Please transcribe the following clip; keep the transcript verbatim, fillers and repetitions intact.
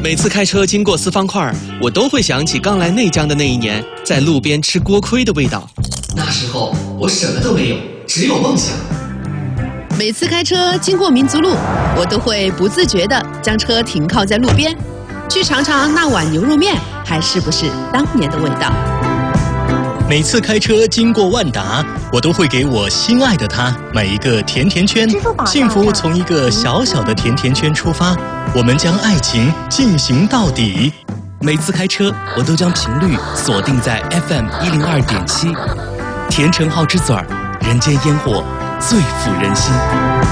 每次开车经过四方块，我都会想起刚来内江的那一年，在路边吃锅盔的味道。 那时候我什么都没有，只有梦想。 每次开车经过民族路，我都会不自觉地将车停靠在路边，去尝尝那碗牛肉面还是不是当年的味道。 每次开车经过万达，我都会给我心爱的他买一个甜甜圈。幸福从一个小小的甜甜圈出发，我们将爱情进行到底。 每次开车，我都将频率锁定在 F M 一零二点七，甜橙好之嘴儿，人间烟火最抚人心。